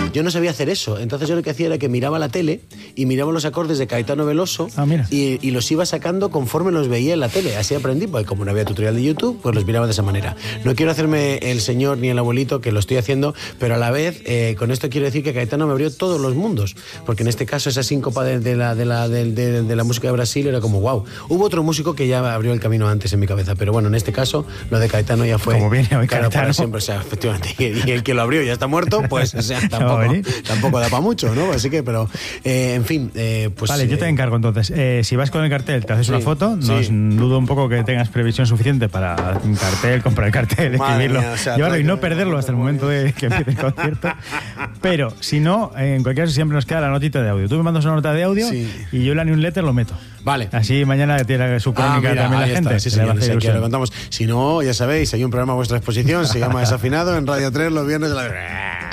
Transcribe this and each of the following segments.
Yo no sabía hacer eso. Entonces yo lo que hacía era que miraba la tele y miraba los acordes de Caetano Veloso y los iba sacando conforme los veía en la tele. Así aprendí, porque como no había tutorial de YouTube, pues los miraba de esa manera. No quiero hacerme el señor ni el abuelito, que lo estoy haciendo, pero a la vez, con esto quiero decir que Caetano me abrió todos los mundos, porque en este caso esa síncopa de la música de Brasil era como wow. Hubo otro músico que ya abrió el camino antes en mi cabeza, pero bueno, en este caso lo de Caetano ya fue como viene hoy claro, Caetano. Para siempre, o sea, efectivamente, y el que lo abrió ya está muerto, pues o sea, tampoco da para mucho, ¿no? Así que, pero en fin, pues vale, yo te encargo entonces, si vas con el cartel, te haces una foto, dudo un poco que tengas previsión suficiente para un cartel, comprar el cartel, escribirlo, mía, o sea, llevarlo y no perderlo hasta el momento de que empiece el concierto. Pero si no, en cualquier caso siempre nos queda la notita de audio. Tú me mandas una nota de audio y yo en la newsletter lo meto. Vale. Así mañana tiene su crónica también la gente. Está. Sí, señor, sí, aquí lo levantamos. Si no, ya sabéis, hay un programa a vuestra exposición, se llama Desafinado, en Radio 3 los viernes de la...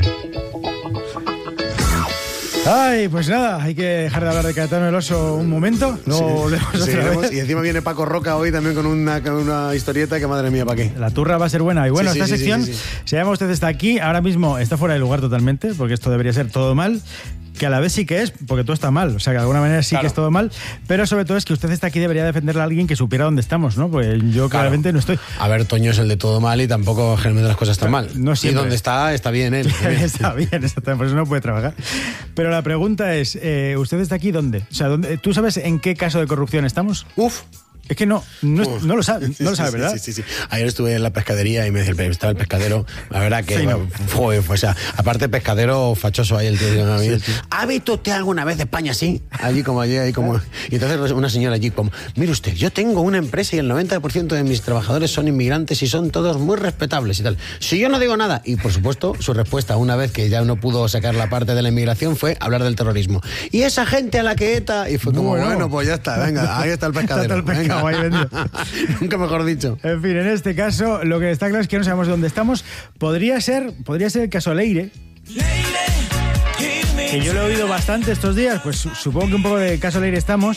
Ay, pues nada, hay que dejar de hablar de Caetano Veloso un momento. No y encima viene Paco Roca hoy también con una historieta que madre mía, ¿para qué? La turra va a ser buena. Y bueno, esta sección, se llama Usted está aquí, ahora mismo está fuera de lugar totalmente, porque esto debería ser todo mal. Que a la vez sí que es, porque todo está mal, o sea que de alguna manera sí que es todo mal, pero sobre todo es que usted está aquí, debería defenderle a alguien que supiera dónde estamos, ¿no? Pues yo claramente no estoy. A ver, Toño es el de todo mal y tampoco generalmente las cosas están mal. No siempre. Y donde está bien él. Está bien, por eso no puede trabajar. Pero la pregunta es, ¿usted está aquí dónde? O sea, ¿tú sabes en qué caso de corrupción estamos? Es que no lo sabe, ¿verdad? Sí. Ayer estuve en la pescadería y me decía, estaba el pescadero, la verdad que fue, o sea, aparte pescadero fachoso ahí el tío. ¿Ha visto usted alguna vez de España así? Allí como. Y entonces una señora allí como, mire usted, yo tengo una empresa y el 90% de mis trabajadores son inmigrantes y son todos muy respetables y tal. Si yo no digo nada, y por supuesto su respuesta una vez que ya no pudo sacar la parte de la inmigración fue hablar del terrorismo. Y esa gente a la que ETA, y fue como, bueno, pues ya está, venga, ahí está el pescadero. Venga. Nunca mejor dicho. En fin, en este caso, lo que está claro es que no sabemos dónde estamos. Podría ser el caso Leire, que yo lo he oído bastante estos días, pues supongo que un poco de caso Leire estamos.